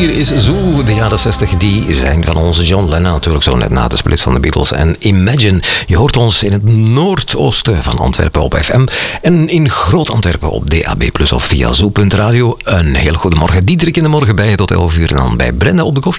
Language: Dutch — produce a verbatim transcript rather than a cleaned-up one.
hier is zo de jaren zestig. Die zijn van onze John Lennon natuurlijk zo net na de split van de Beatles. En Imagine, je hoort ons in het noordoosten van Antwerpen op F M. En in Groot-Antwerpen op D A B plus of via zo punt radio. Een heel goede morgen. Diederik in de morgen bij je tot elf uur. En dan bij Brenda op de koffie.